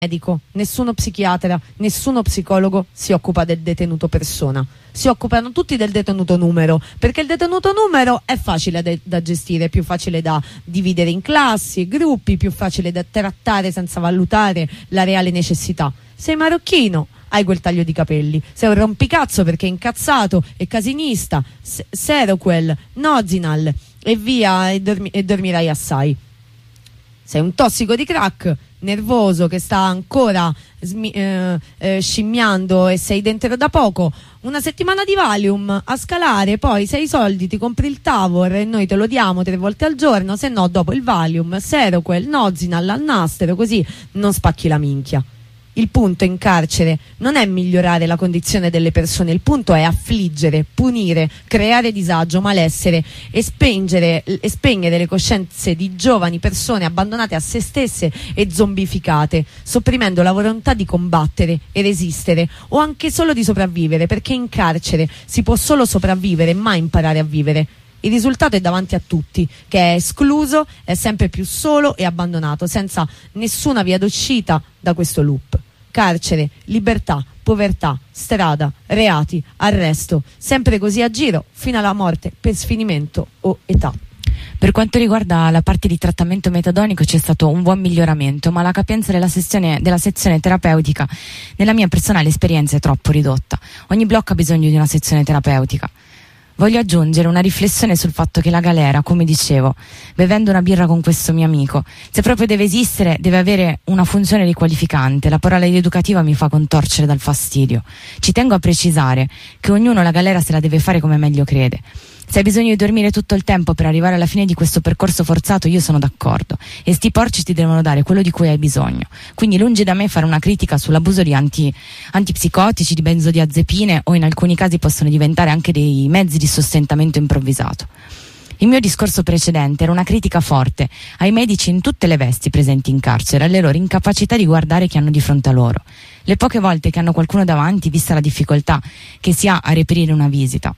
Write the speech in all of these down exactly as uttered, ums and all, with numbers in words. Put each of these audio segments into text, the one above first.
medico, nessuno psichiatra, nessuno psicologo si occupa del detenuto persona. Si occupano tutti del detenuto numero, perché il detenuto numero è facile da, da gestire, più facile da dividere in classi, gruppi, più facile da trattare senza valutare la reale necessità. Sei marocchino, hai quel taglio di capelli. Sei un rompicazzo perché è incazzato e casinista, se- Seroquel, Nozinal e via, e, dormi- e dormirai assai. Sei un tossico di crack, nervoso che sta ancora smi- eh, eh, scimmiando e sei dentro da poco. Una settimana di Valium a scalare, poi sei soldi, ti compri il Tavor e noi te lo diamo tre volte al giorno, se no dopo il Valium, Seroquel, Nozinal al nastro, così non spacchi la minchia. Il punto in carcere non è migliorare la condizione delle persone, il punto è affliggere, punire, creare disagio, malessere e spengere, e spegnere le coscienze di giovani persone abbandonate a se stesse e zombificate, sopprimendo la volontà di combattere e resistere o anche solo di sopravvivere, perché in carcere si può solo sopravvivere, mai imparare a vivere. Il risultato è davanti a tutti, che è escluso, è sempre più solo e abbandonato, senza nessuna via d'uscita da questo loop. Carcere, libertà, povertà, strada, reati, arresto, sempre così a giro, fino alla morte, per sfinimento o età. Per quanto riguarda la parte di trattamento metadonico c'è stato un buon miglioramento, ma la capienza della sezione, della sezione terapeutica nella mia personale esperienza è troppo ridotta. Ogni blocco ha bisogno di una sezione terapeutica. Voglio aggiungere una riflessione sul fatto che la galera, come dicevo, bevendo una birra con questo mio amico, se proprio deve esistere, deve avere una funzione riqualificante. La parola rieducativa mi fa contorcere dal fastidio. Ci tengo a precisare che ognuno la galera se la deve fare come meglio crede. Se hai bisogno di dormire tutto il tempo per arrivare alla fine di questo percorso forzato, io sono d'accordo, e sti porci ti devono dare quello di cui hai bisogno. Quindi lungi da me fare una critica sull'abuso di anti, antipsicotici, di benzodiazepine, o in alcuni casi possono diventare anche dei mezzi di sostentamento improvvisato. Il mio discorso precedente era una critica forte ai medici in tutte le vesti presenti in carcere, alle loro incapacità di guardare chi hanno di fronte a loro. Le poche volte che hanno qualcuno davanti, vista la difficoltà che si ha a reperire una visita.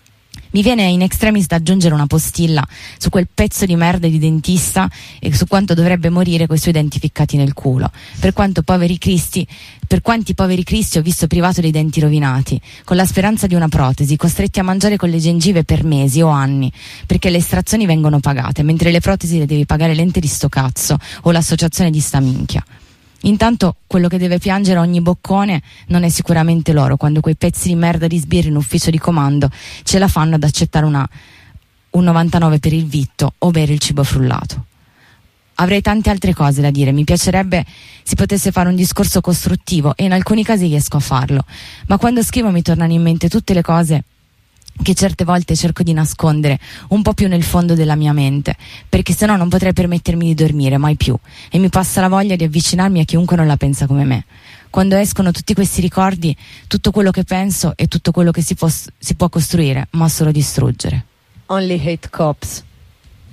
Mi viene in extremis da aggiungere una postilla su quel pezzo di merda di dentista e su quanto dovrebbe morire coi suoi denti ficcati nel culo. Per quanto poveri cristi, per quanti poveri cristi ho visto privato dei denti rovinati, con la speranza di una protesi, costretti a mangiare con le gengive per mesi o anni, perché le estrazioni vengono pagate, mentre le protesi le devi pagare l'ente di sto cazzo o l'associazione di sta minchia. Intanto quello che deve piangere ogni boccone non è sicuramente loro, quando quei pezzi di merda di sbirri in ufficio di comando ce la fanno ad accettare una, un novantanove per il vitto o bere il cibo frullato. Avrei tante altre cose da dire, mi piacerebbe si potesse fare un discorso costruttivo e in alcuni casi riesco a farlo, ma quando scrivo mi tornano in mente tutte le cose che certe volte cerco di nascondere un po' più nel fondo della mia mente, perché sennò non potrei permettermi di dormire mai più e mi passa la voglia di avvicinarmi a chiunque non la pensa come me. Quando escono tutti questi ricordi, tutto quello che penso è tutto quello che si può, si può costruire, ma solo distruggere. Only hate cops.